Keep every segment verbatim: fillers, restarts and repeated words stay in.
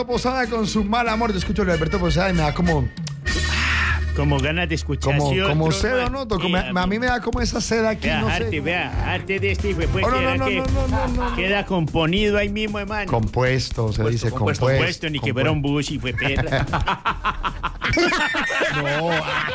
Posada con su mal amor. Te escucho a Alberto Posada y me da como... Como ganas de escuchar. Como, sí, como otro, sed, man. ¿no? Como, Eh, a mí me da como esa sed aquí, Vea, no sé. arte, como- vea, arte de este, pues, pues Oh, no, queda, no, no, que- no, no, no, no, no. queda componido ahí mismo, hermano. Compuesto, se dice compuesto. Compuesto, ni que fuera un bus y fue perra. No,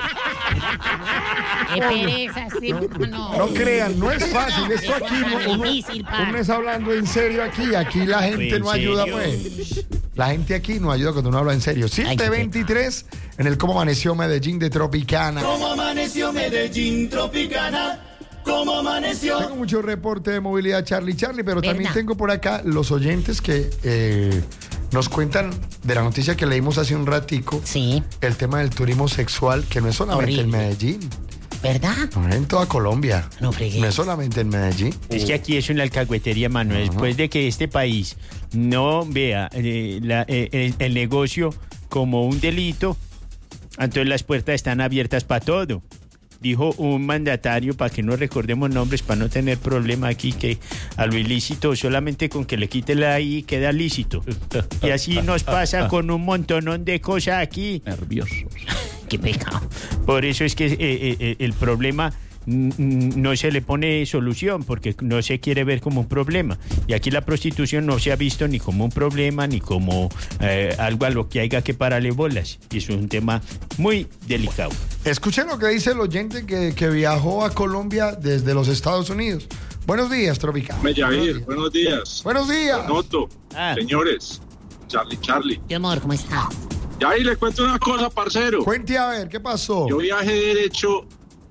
Qué pereza, sí, no. no crean, no es fácil. Esto aquí, Es uno, difícil, pa. uno está hablando en serio aquí. Aquí la gente ¿En no ayuda, serio? pues. La gente aquí no ayuda cuando uno habla en serio. Ay, siete qué veintitrés en el Cómo Amaneció Medellín de Tropicana. ¿Cómo amaneció Medellín, Tropicana? ¿Cómo amaneció? Tengo mucho reporte de movilidad, Charlie, Charlie, pero ¿Verdad? también tengo por acá los oyentes que eh, nos cuentan de la noticia que leímos hace un ratico, Sí, el tema del turismo sexual, que no es solamente en Horrible. Medellín, ¿verdad? no, en toda Colombia. No fregues. No es solamente en Medellín. Es que aquí es una alcahuetería, mano. Después de que este país no vea eh, la- eh, el, el negocio como un delito, entonces las puertas están abiertas para todo. Dijo un mandatario, para que no recordemos nombres, para no tener problema aquí, que a lo ilícito solamente con que le quite la I queda lícito. Y así nos pasa con un montonón de cosas aquí. Nerviosos. Qué pecado. Por eso es que eh, eh, el problema mm, mm, no se le pone solución, porque no se quiere ver como un problema. Y aquí la prostitución no se ha visto ni como un problema, ni como eh, algo a lo que haya que pararle bolas. Y eso es un tema muy delicado. Escuchen lo que dice el oyente que, que viajó a Colombia desde los Estados Unidos. Buenos días, Tropicana. Meyair, buenos días. Buenos días. Noto, Ah. señores, Charlie, Charlie. Mi amor, ¿cómo está? Ya ahí le cuento una cosa, parcero. Cuente a ver, ¿qué pasó? Yo viajé derecho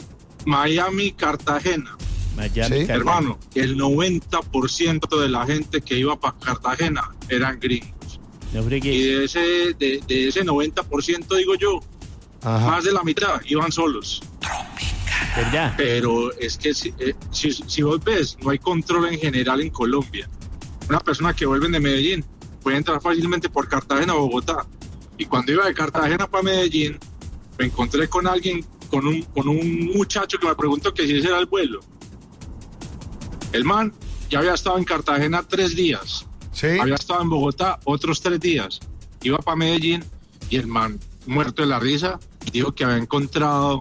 Miami, Cartagena. Miami, Sí. Cartagena. Hermano, el noventa por ciento de la gente que iba para Cartagena eran gringos. No Y fregues. de ese, de, de ese noventa por ciento, digo yo, Ajá. más de la mitad iban solos. ¿Verdad? Pero es que si, eh, si, si vos ves, no hay control en general en Colombia. Una persona que vuelve de Medellín puede entrar fácilmente por Cartagena o Bogotá. Y cuando iba de Cartagena para Medellín, me encontré con alguien, con un, con un muchacho que me preguntó que si ese era el vuelo. El man ya había estado en Cartagena tres días, Sí. había estado en Bogotá otros tres días, iba para Medellín y el man, muerto de la risa, dijo que había encontrado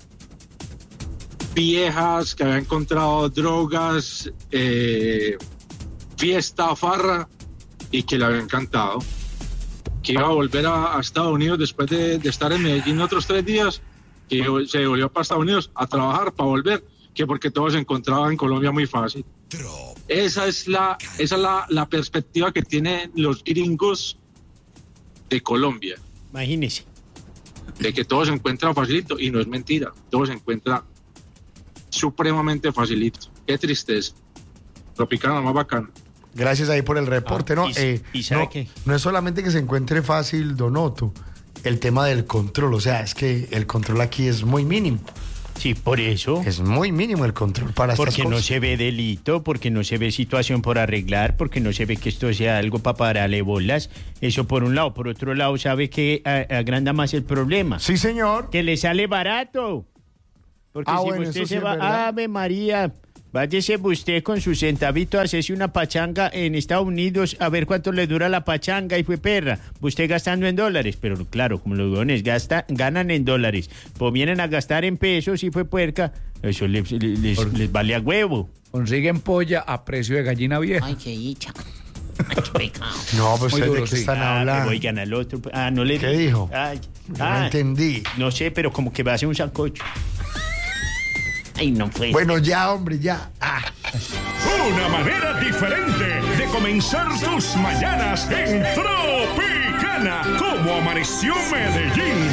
viejas, que había encontrado drogas, eh, fiesta, farra, y que le había encantado. Que iba a volver a, a Estados Unidos después de, de estar en Medellín otros tres días, que se volvió para Estados Unidos a trabajar, para volver, que porque todo se encontraba en Colombia muy fácil. Esa es la, esa es la, la perspectiva que tienen los gringos de Colombia, Imagínese. de que todo se encuentra facilito, y no es mentira, todo se encuentra supremamente facilito. Qué tristeza. Tropicana más bacana. Gracias ahí por el reporte, Ah, ¿no? y- Eh, y ¿sabe no, qué? no es solamente que se encuentre fácil, Donoto, el tema del control, o sea, es que el control aquí es muy mínimo, Sí, por eso. es muy mínimo el control para estas Porque no cosas. se ve delito, porque no se ve situación por arreglar, porque no se ve que esto sea algo para pararle bolas. Eso por un lado. Por otro lado, sabe que a- agranda más el problema. Sí, señor. Que le sale barato. Porque Ah, si bueno, usted eso sí se es va, verdad. Ave María, váyase usted con su centavito a hacerse una pachanga en Estados Unidos a ver cuánto le dura la pachanga y fue perra. Usted gastando en dólares, pero claro, como los huevones gasta, ganan en dólares, pues vienen a gastar en pesos y fue puerca, eso les, les- les- les vale a huevo. Consiguen polla a precio de gallina vieja. Ay, qué dicha. Ay, qué pecado. No, pues Muy ¿ustedes duro, de qué sí. están Ah, hablando? pero oigan al otro. Ah, no le ¿Qué dijo? Ay, Yo no ah, entendí. no sé, pero como que va a hacer un sancocho. Ay, no fue. Bueno, ya, hombre, ya. Ah. Una manera diferente de comenzar tus mañanas en Tropicana. Como amaneció Medellín.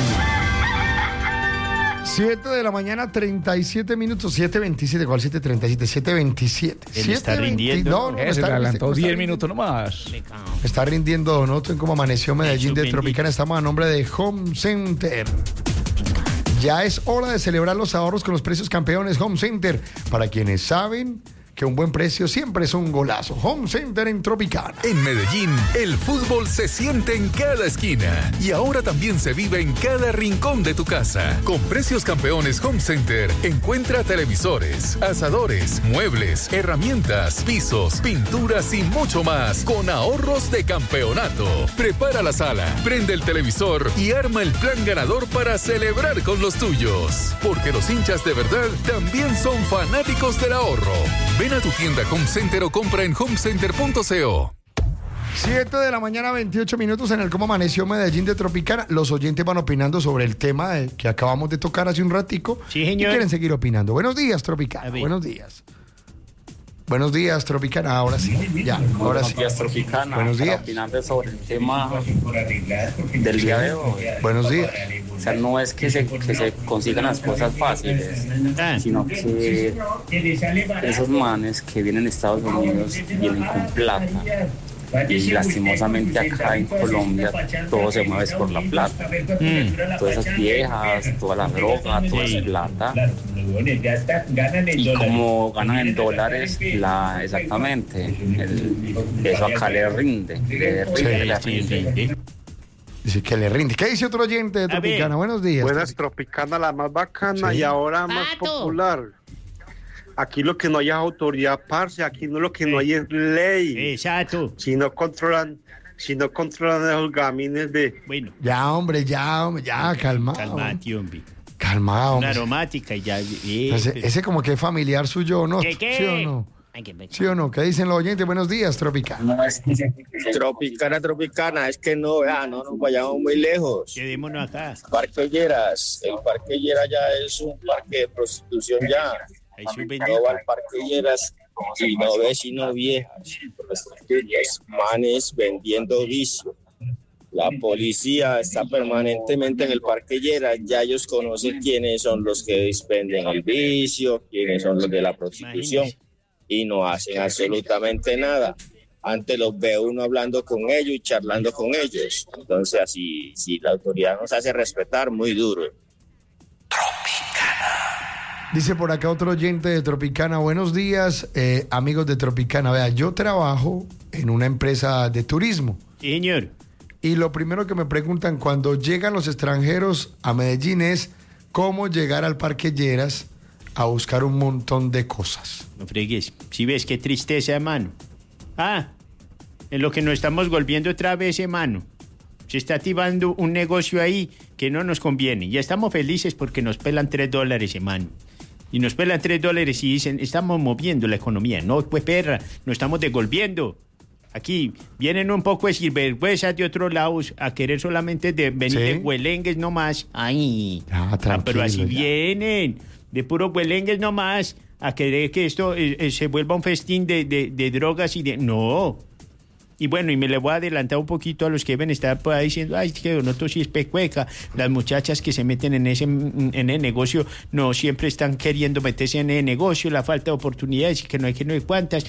siete de la mañana, treinta y siete minutos, siete veintisiete. ¿Cuál siete treinta y siete? siete veintisiete. Él está rindiendo. No, no, Eh, se está- le adelantó está diez rindiendo. minutos nomás. Pecado. Está rindiendo Donoto en Cómo Amaneció Medellín Eso, de bendito. Tropicana. Estamos a nombre de Home Center. Ya es hora de celebrar los ahorros con los precios campeones Home Center. Para quienes saben que un buen precio siempre es un golazo. Home Center en Tropicana. En Medellín, el fútbol se siente en cada esquina y ahora también se vive en cada rincón de tu casa. Con precios campeones Home Center, encuentra televisores, asadores, muebles, herramientas, pisos, pinturas y mucho más con ahorros de campeonato. Prepara la sala, prende el televisor y arma el plan ganador para celebrar con los tuyos. Porque los hinchas de verdad también son fanáticos del ahorro. Ven a tu tienda Home Center o compra en homecenter punto co. siete de la mañana, veintiocho minutos en el Cómo Amaneció Medellín de Tropicana. Los oyentes van opinando sobre el tema de, que acabamos de tocar hace un ratico. Sí, señor. Y quieren seguir opinando. Buenos días, Tropicana. Buenos días. Buenos días, Tropicana. Ahora sí. Ya, ahora sí. Buenos días, Tropicana. Buenos días. Para opinando sobre el tema del día de hoy. Buenos días. O sea, no es que se, que se consigan las cosas fáciles, sino que esos manes que vienen de Estados Unidos vienen con plata. Y lastimosamente acá en Colombia todo se mueve por la plata. Mm. Todas esas viejas, toda la droga, toda esa plata. Y como ganan en dólares, la exactamente, el, eso acá le rinde. Le rinde, Sí, le sí, rinde. Dice que le rinde. ¿Qué dice otro oyente de Tropicana? Buenos días. Buenas, Tropicana, la más bacana Sí. y ahora más popular. Aquí lo que no hay es autoridad, parce. Aquí no lo que no hay es ley. Exacto. Si no controlan, si no controlan esos gamines de... Bueno. Ya, hombre, ya, hombre, ya, calmado. Calmate, hombre. Calmado, Una hombre. aromática y ya. eh, Ese, ese como que es familiar suyo, ¿no? ¿Qué, qué? ¿Sí o no? Ay, qué pecado. ¿Sí o no? ¿Qué dicen los oyentes? Buenos días, Tropicana. Tropicana, Tropicana, es que no, vea, no nos vayamos muy lejos. Quedémonos acá. Parque Lleras, el Parque Lleras ya es un parque de prostitución ya. Ahí su No bendito. va al Parque Lleras y no ve sino viejas, prostitutas, manes vendiendo vicio. La policía está permanentemente en el Parque Lleras, ya ellos conocen quiénes son los que dispenden el vicio, quiénes son los de la prostitución y no hacen absolutamente nada. Antes los ve uno hablando con ellos y charlando con ellos. Entonces, así, si la autoridad nos hace respetar, muy duro. Dice por acá otro oyente de Tropicana. Buenos días, eh, amigos de Tropicana. Vea, yo trabajo en una empresa de turismo. Sí, señor. Y lo primero que me preguntan cuando llegan los extranjeros a Medellín es cómo llegar al Parque Lleras a buscar un montón de cosas. No fregues. Si ves qué tristeza, hermano. Ah, en lo que nos estamos volviendo otra vez, hermano. Se está activando un negocio ahí que no nos conviene. Ya estamos felices porque nos pelan tres dólares, hermano. Y nos pelan tres dólares y dicen, estamos moviendo la economía. No, pues perra, nos estamos devolviendo. Aquí vienen un poco de sinvergüenzas de otros lados a querer solamente de venir ¿Sí? de huelengues nomás. Ay, Ah, ah, tranquilo, pero así ya. vienen, de puros huelengues nomás, a querer que esto eh, eh, se vuelva un festín de, de, de drogas y de... No. Y bueno, y me le voy a adelantar un poquito a los que deben estar por ahí diciendo, ay, que Donoto sí es pecueca. Las muchachas que se meten en ese en el negocio no siempre están queriendo meterse en el negocio, la falta de oportunidades y que no hay que no hay cuantas.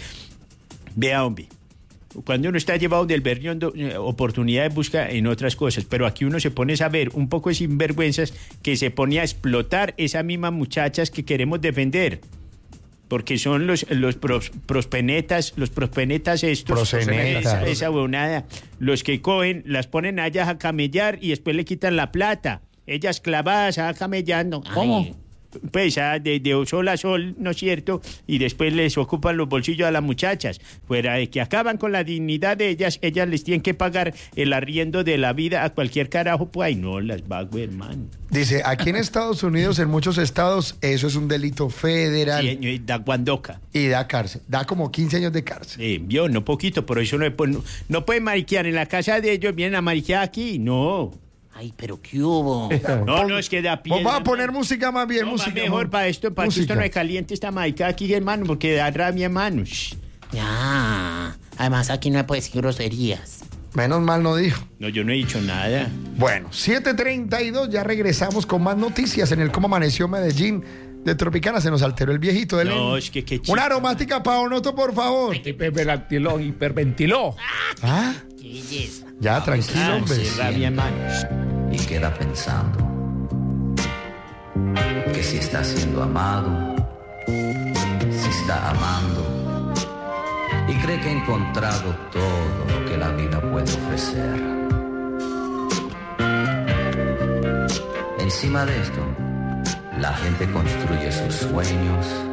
Vea, hombre, cuando uno está llevado del berriondo, eh, oportunidades busca en otras cosas, pero aquí uno se pone a saber un poco de sinvergüenzas que se pone a explotar esas mismas muchachas que queremos defender. Porque son los, los pros, prospenetas, los prospenetas estos, Prosenetas. esa, esa huevonada, los que cogen, las ponen a ellas a camellar y después le quitan la plata. Ellas clavadas a camellando. ¿Cómo? Pues ah, de, de sol a sol, ¿no es cierto? Y después les ocupan los bolsillos a las muchachas. Fuera de que acaban con la dignidad de ellas, ellas les tienen que pagar el arriendo de la vida a cualquier carajo. Pues ay, no, las vago, hermano. Dice, aquí en Estados Unidos, en muchos estados, eso es un delito federal. Sí, señor, da guandoca. Y da cárcel. Da como quince años de cárcel. Eh, vio, no poquito, por eso no, no, no pueden mariquear en la casa de ellos, vienen a mariquear aquí, no. Ay, pero ¿qué hubo? No, no, es que da piedra. Vamos a poner música más bien, No, música. más mejor más- para esto, para que música. esto no es caliente esta marica aquí, hermano, porque da rabia, hermano. Shh. Ya. Además, aquí no puede decir groserías. Menos mal no dijo. No, yo no he dicho nada. Bueno, siete treinta y dos, ya regresamos con más noticias en el Cómo Amaneció Medellín de Tropicana. Se nos alteró el viejito de No, Lenin. es que qué chido. Una aromática para Onoto, por favor. Hiperventiló, hiperventiló. ¿Ah? Qué belleza. Ya, tranquilo, Ah, hombre. sí, rabia, hermano. Y queda pensando que si está siendo amado, si está amando cree que ha encontrado todo lo que la vida puede ofrecer. Encima de esto, la gente construye sus sueños,